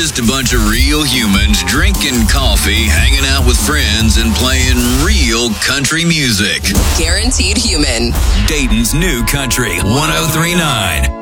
just a bunch of real humans drinking coffee, hanging out with friends, and playing real country music. Guaranteed Human. Dayton's new country 103.9.